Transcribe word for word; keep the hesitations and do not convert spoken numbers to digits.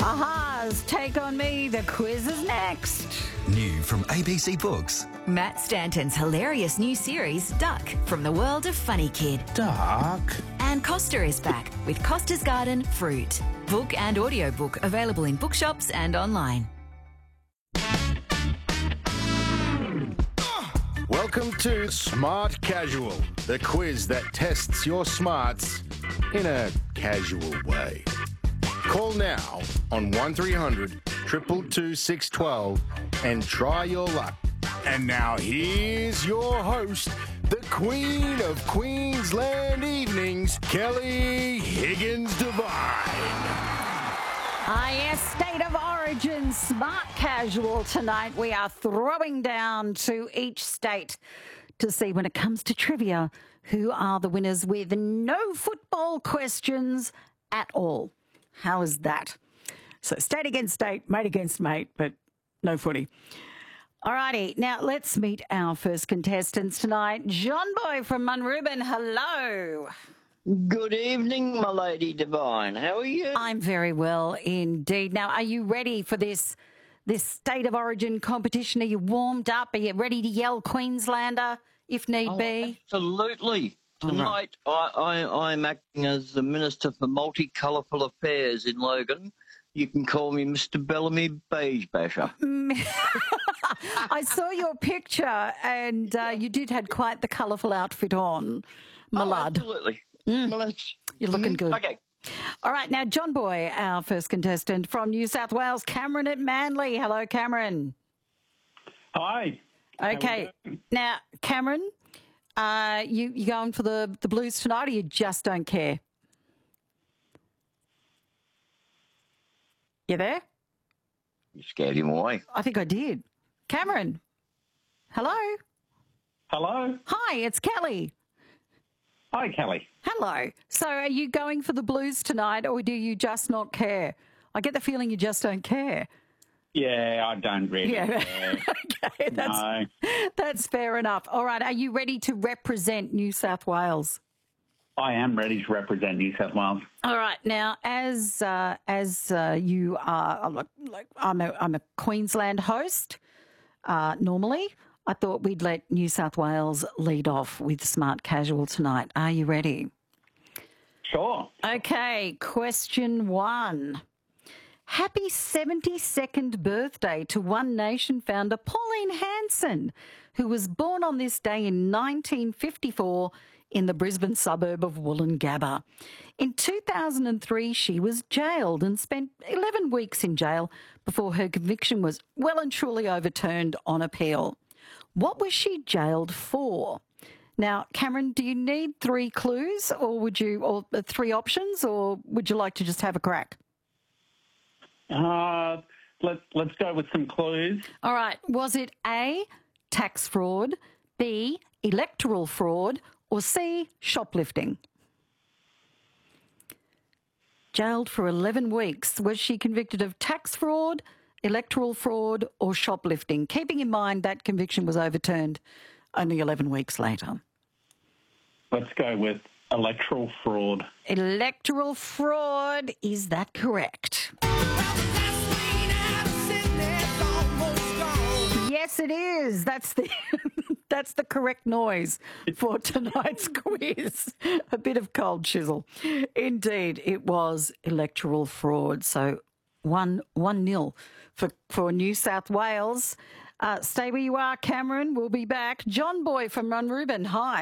Aha's Take On Me. The quiz is next. New from A B C Books. Matt Stanton's hilarious new series, Duck, from the world of Funny Kid. Duck. And Costa is back with Costa's Garden Fruit. Book and audiobook available in bookshops and online. Welcome to Smart Casual, the quiz that tests your smarts in a casual way. Call now on one three hundred, two two two, six one two and try your luck. And now here's your host, the Queen of Queensland Evenings, Kelly Higgins Devine. Ah, yes, State of Origin, Smart Casual tonight. We are throwing down to each state to see, when it comes to trivia, who are the winners with no football questions at all. How is that? So state against state, mate against mate, but no footy. All righty, now let's meet our first contestants tonight. John Boy from Munrooban, hello. Good evening, my lady Divine. How are you? I'm very well indeed. Now, are you ready for this this State of Origin competition? Are you warmed up? Are you ready to yell Queenslander if need oh, be? Absolutely. Tonight, right. I, I, I'm acting as the Minister for Multicolourful Affairs in Logan. You can call me Mister Bellamy Beige Basher. I saw your picture, and uh, you did had quite the colourful outfit on, my oh, lad. Absolutely. Mm. Well, You're looking good. Okay. All right, now, John Boy, our first contestant from New South Wales, Cameron at Manly. Hello, Cameron. Hi. Okay. Now, Cameron, uh, you, you going for the, the Blues tonight, or you just don't care? You there? You scared him away. I think I did. Cameron, hello? Hello. Hi, it's Kelly. Hi, Kelly. Hello. So are you going for the Blues tonight, or do you just not care? I get the feeling you just don't care. Yeah, I don't really Yeah. care. Okay, that's, No. that's fair enough. All right, are you ready to represent New South Wales? I am ready to represent New South Wales. All right, now as uh, as uh, you are, like, like I'm a I'm a Queensland host. Uh, normally, I thought we'd let New South Wales lead off with Smart Casual tonight. Are you ready? Sure. Okay, question one. Happy seventy-second birthday to One Nation founder Pauline Hanson, who was born on this day in nineteen fifty-four in the Brisbane suburb of Woolloongabba. In two thousand three, she was jailed and spent eleven weeks in jail before her conviction was well and truly overturned on appeal. What was she jailed for? Now, Cameron, do you need three clues, or would you, or uh, three options, or would you like to just have a crack? Uh, let's let's go with some clues. All right. Was it A, tax fraud, B, electoral fraud, or C, shoplifting? Jailed for eleven weeks. Was she convicted of tax fraud, electoral fraud, or shoplifting? Keeping in mind that conviction was overturned only eleven weeks later. Let's go with electoral fraud. Electoral fraud. Is that correct? Yes, it is. That's the that's the correct noise for tonight's quiz. A bit of cold chisel. Indeed, it was electoral fraud. So one one nil for for New South Wales. Uh, stay where you are, Cameron. We'll be back. John Boy from Munrooban. Hi.